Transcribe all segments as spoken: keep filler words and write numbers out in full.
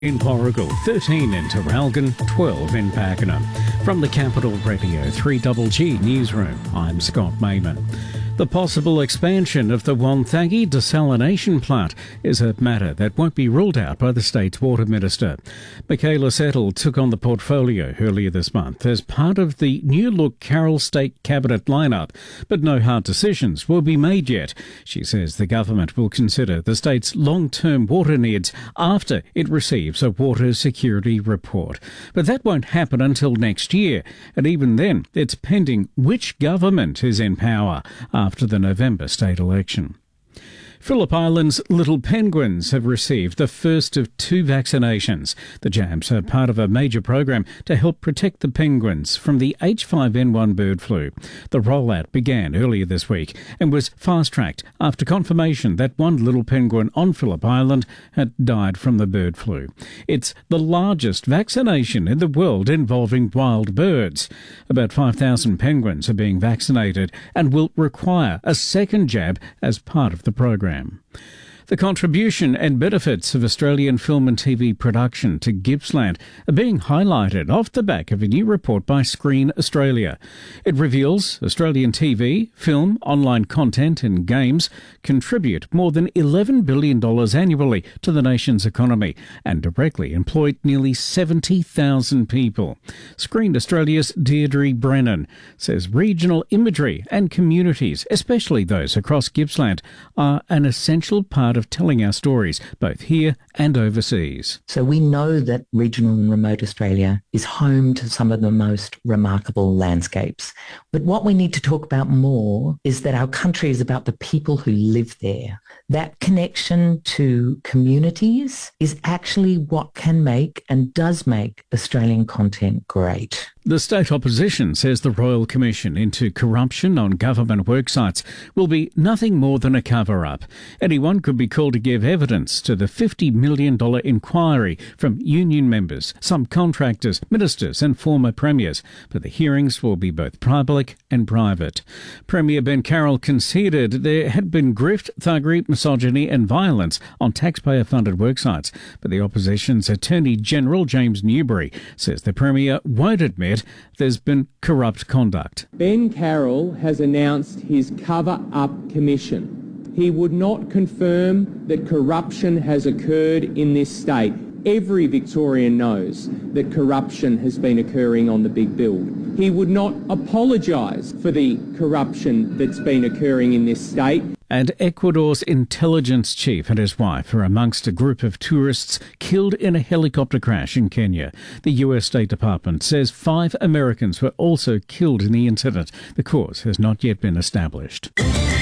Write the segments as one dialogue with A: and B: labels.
A: In Warragul, thirteen in Terralgan, twelve in Pakenham. From the Capital Radio three G G Newsroom, I'm Scott Mayman. The possible expansion of the Wonthaggi desalination plant is a matter that won't be ruled out by the state's water minister. Michaela Settle took on the portfolio earlier this month as part of the new-look Carroll State Cabinet lineup, but no hard decisions will be made yet. She says the government will consider the state's long-term water needs after it receives a water security report. But that won't happen until next year, and even then it's pending which government is in power after the November state election. Phillip Island's little penguins have received the first of two vaccinations. The jabs are part of a major program to help protect the penguins from the H five N one bird flu. The rollout began earlier this week and was fast-tracked after confirmation that one little penguin on Phillip Island had died from the bird flu. It's the largest vaccination in the world involving wild birds. About five thousand penguins are being vaccinated and will require a second jab as part of the program. The contribution and benefits of Australian film and T V production to Gippsland are being highlighted off the back of a new report by Screen Australia. It reveals Australian T V, film, online content and games contribute more than eleven billion dollars annually to the nation's economy and directly employed nearly seventy thousand people. Screen Australia's Deirdre Brennan says regional imagery and communities, especially those across Gippsland, are an essential part of of telling our stories, both here and overseas.
B: So we know that regional and remote Australia is home to some of the most remarkable landscapes. But what we need to talk about more is that our country is about the people who live there. That connection to communities is actually what can make and does make Australian content great.
A: The state opposition says the Royal Commission into corruption on government worksites will be nothing more than a cover-up. Anyone could be called to give evidence to the fifty million dollars inquiry from union members, some contractors, ministers and former premiers, but the hearings will be both public and private. Premier Ben Carroll conceded there had been grift, thuggery, misogyny and violence on taxpayer-funded worksites, but the opposition's Attorney General James Newbury says the Premier won't admit there's been corrupt conduct.
C: Ben Carroll has announced his cover-up commission. He would not confirm that corruption has occurred in this state. Every Victorian knows that corruption has been occurring on the big build. He would not apologise for the corruption that's been occurring in this state.
A: And Ecuador's intelligence chief and his wife are amongst a group of tourists killed in a helicopter crash in Kenya. The U S State Department says five Americans were also killed in the incident. The cause has not yet been established.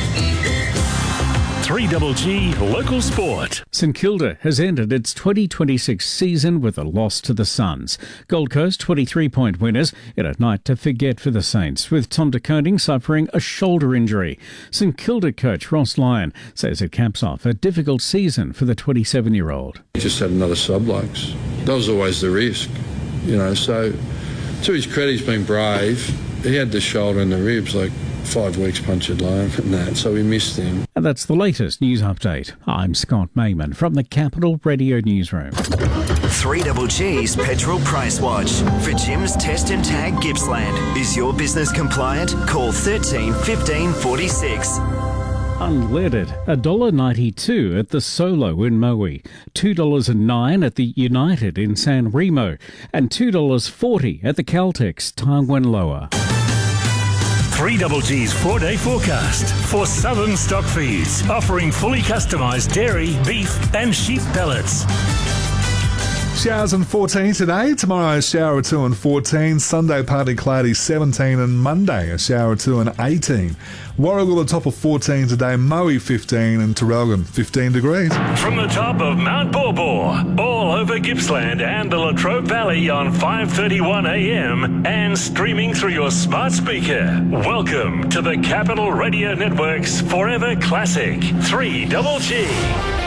D: three G G Local Sport.
A: St Kilda has ended its twenty twenty-six season with a loss to the Suns. Gold Coast twenty-three point winners in a night to forget for the Saints, with Tom de Koning suffering a shoulder injury. St Kilda coach Ross Lyon says it caps off a difficult season for the twenty-seven-year-old.
E: He just had another sub-blokes. That was always the risk, you know, so to his credit, he's been brave. He had the shoulder and the ribs, like, five weeks punctured loan and that, so we missed him.
A: And that's the latest news update. I'm Scott Mayman from the Capital Radio Newsroom.
F: three G G's Petrol Price Watch. For Jim's Test and Tag Gippsland. Is your business compliant? Call thirteen fifteen forty-six.
A: Unleaded, one dollar ninety-two at the Solo in Moe, two dollars nine at the United in San Remo, and two dollars forty at the Caltex Tarnwanloa.
D: three G G's four-day forecast for Southern Stock Feeds, offering fully customised dairy, beef and sheep pellets.
G: Showers and fourteen today. Tomorrow, a shower or two and fourteen. Sunday, partly cloudy, seventeen. And Monday, a shower or two and eighteen. Warragul, a top of fourteen today. Moe, fifteen. And Terralgan, fifteen degrees.
D: From the top of Mount Borbor, all over Gippsland and the Latrobe Valley on five thirty-one a m and streaming through your smart speaker. Welcome to the Capital Radio Network's Forever Classic three G G.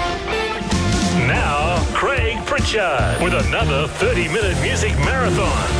D: Now, Craig Pritchard with another thirty-minute music marathon.